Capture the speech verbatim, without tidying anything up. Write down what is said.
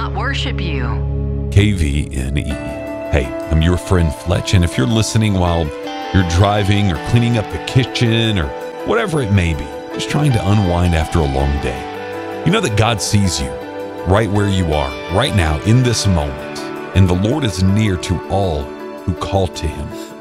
not worship you. K V N E. Hey, I'm your friend Fletch, and if you're listening while you're driving or cleaning up the kitchen or whatever it may be, just trying to unwind after a long day, you know that God sees you right where you are, right now, in this moment, and the Lord is near to all who call to Him.